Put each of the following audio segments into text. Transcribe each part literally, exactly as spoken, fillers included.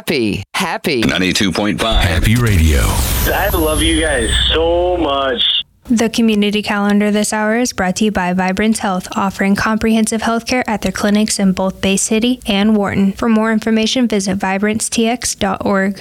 Happy. Happy. ninety-two point five Happy Radio. I love you guys so much. The community calendar this hour is brought to you by Vibrance Health, offering comprehensive health care at their clinics in both Bay City and Wharton. For more information, visit vibrance t x dot org.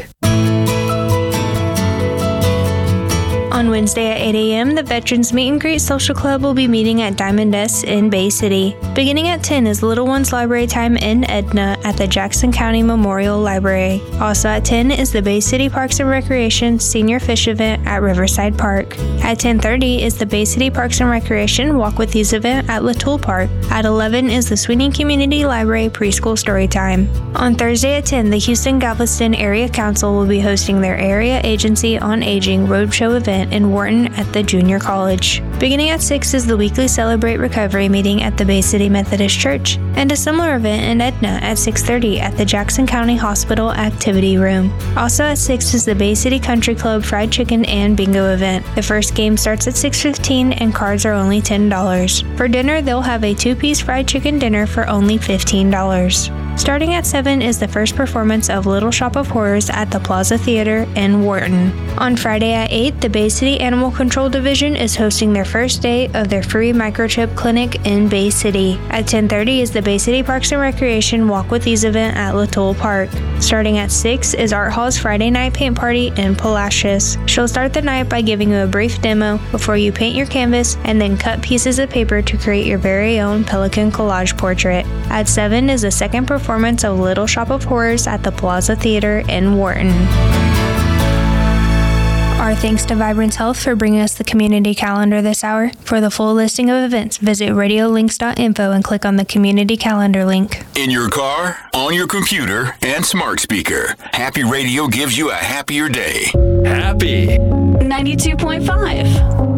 On Wednesday at eight a.m., the Veterans Meet and Greet Social Club will be meeting at Diamond S in Bay City. Beginning at ten is Little Ones Library Time in Edna at the Jackson County Memorial Library. Also at ten is the Bay City Parks and Recreation Senior Fish Event at Riverside Park. At ten thirty is the Bay City Parks and Recreation Walk with These event at Latoul Park. At eleven is the Sweeney Community Library Preschool Story Time. On Thursday at ten, the Houston Galveston Area Council will be hosting their Area Agency on Aging Roadshow event in Wharton at the Junior College. Beginning at six is the weekly Celebrate Recovery meeting at the Bay City Methodist Church, and a similar event in Edna at six thirty at the Jackson County Hospital Activity Room. Also at six is the Bay City Country Club Fried Chicken and Bingo event. The first game starts at six fifteen and cards are only ten dollars. For dinner, they'll have a two-piece fried chicken dinner for only fifteen dollars. Starting at seven is the first performance of Little Shop of Horrors at the Plaza Theater in Wharton. On Friday at eight, the Bay City Animal Control Division is hosting their first day of their free microchip clinic in Bay City. At ten thirty is the Bay City Parks and Recreation Walk with These event at Latoul Park. Starting at six is Art Hall's Friday Night Paint Party in Palacios. She'll start the night by giving you a brief demo before you paint your canvas and then cut pieces of paper to create your very own Pelican collage portrait. At seven is the second performance performance of Little Shop of Horrors at the Plaza Theater in Wharton. Our thanks to Vibrance Health for bringing us the community calendar this hour. For the full listing of events, visit radio links dot info and click on the community calendar link. In your car, on your computer, and smart speaker, Happy Radio gives you a happier day. Happy ninety-two point five